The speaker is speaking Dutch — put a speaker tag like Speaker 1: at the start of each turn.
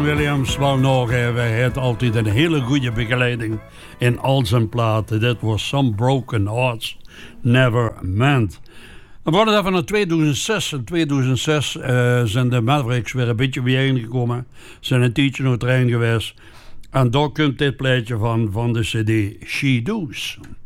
Speaker 1: Williams wel nog, hij had altijd een hele goede begeleiding in al zijn platen. Dit was Some Broken Hearts Never Meant. We worden even naar 2006. In 2006 zijn de Mavericks weer een beetje bijeengekomen. Zijn een tijdje nog trein geweest. En daar komt dit plaatje van de CD She Does.